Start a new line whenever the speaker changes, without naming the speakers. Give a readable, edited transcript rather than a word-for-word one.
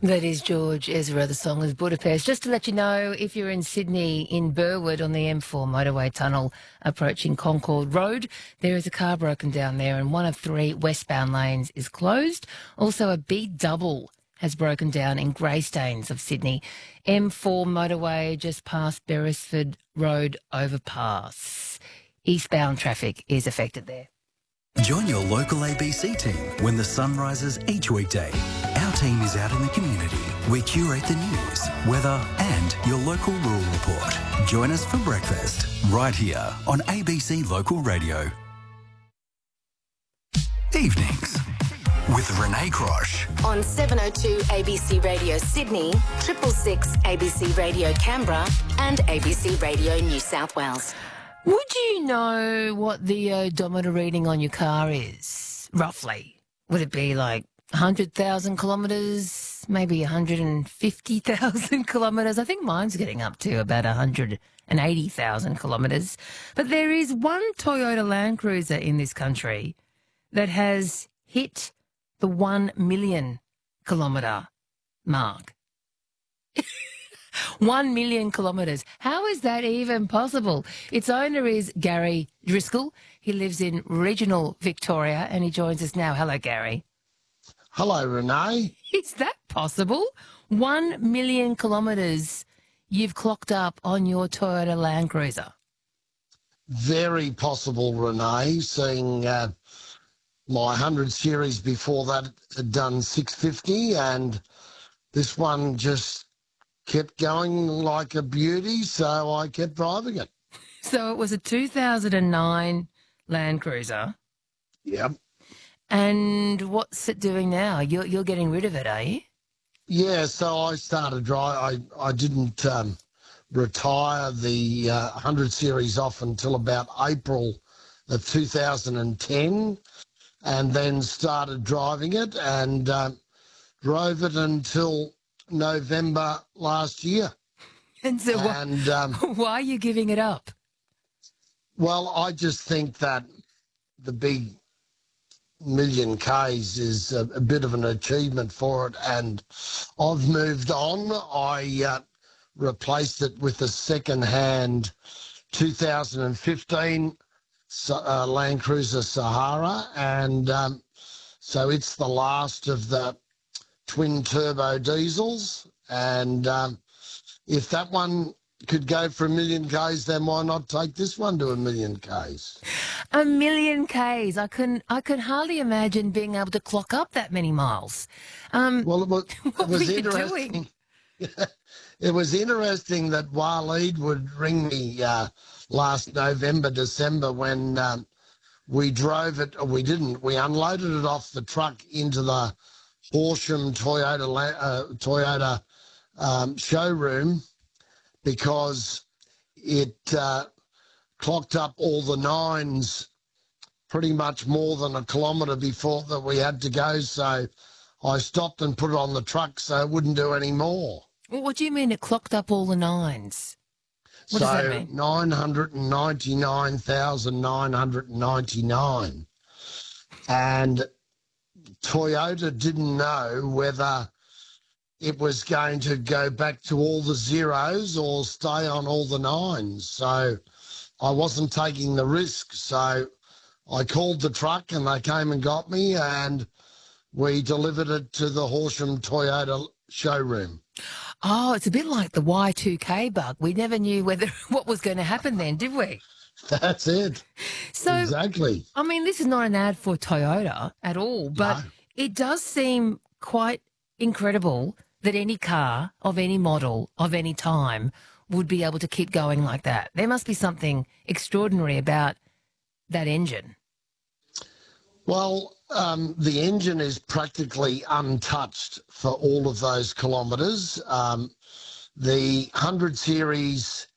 That is George Ezra. The song is Budapest. Just to let you know, if you're in Sydney, in Burwood on the M4 motorway tunnel approaching Concord Road, there is a car broken down there and one of three westbound lanes is closed. Also, a big double has broken down in Greystanes of Sydney. M4 motorway just past Beresford Road overpass. Eastbound traffic is affected there.
Join your local ABC team when the sun rises each weekday. Our team is out in the community. We curate the news, weather and your local rural report. Join us for breakfast right here on ABC Local Radio. Evenings with Renee Crosh.
On 702 ABC Radio Sydney, 666 ABC Radio Canberra and ABC Radio New South Wales.
Would you know what the odometer reading on your car is, roughly? Would it be like 100,000 kilometres, maybe 150,000 kilometres? I think mine's getting up to about 180,000 kilometres. But there is one Toyota Land Cruiser in this country that has hit the 1 million kilometre mark. 1 million kilometres. How is that even possible? Its owner is Gary Driscoll. He lives in regional Victoria and he joins us now. Hello, Gary.
Hello, Renee.
Is that possible? 1 million kilometres you've clocked up on your Toyota Land Cruiser.
Very possible, Renee, seeing my 100 series before that had done 650 and this one just kept going like a beauty, so I kept driving it.
So it was a 2009 Land Cruiser.
Yep.
And what's it doing now? You're getting rid of it, are you?
Yeah, so I started driving. I didn't retire the 100 series off until about April of 2010 and then started driving it and drove it until November last year.
And so why are you giving it up?
Well, I just think that the big million Ks is a bit of an achievement for it, and I've moved on. I replaced it with a second-hand 2015 Land Cruiser Sahara, and so it's the last of the twin-turbo diesels, and if that one could go for 1 million Ks, then why not take this one to 1 million Ks?
1 million Ks. I can hardly imagine being able to clock up that many miles.
Well, it was
interesting.
It was interesting that Waleed would ring me last November, December when we drove it. Or we didn't. We unloaded it off the truck into the Horsham Toyota showroom because it clocked up all the nines pretty much more than a kilometre before that we had to go. So I stopped and put it on the truck so it wouldn't do any more.
Well, what do you mean it clocked up all the nines? What does that mean?
999,999. And Toyota didn't know whether it was going to go back to all the zeros or stay on all the nines. So I wasn't taking the risk. So I called the truck and they came and got me and we delivered it to the Horsham Toyota showroom.
Oh, it's a bit like the Y2K bug. We never knew what was going to happen then, did we?
That's it.
So,
exactly.
I mean, this is not an ad for Toyota at all, but
No.
It does seem quite incredible that any car of any model of any time would be able to keep going like that. There must be something extraordinary about that engine.
Well, the engine is practically untouched for all of those kilometres. The 100 series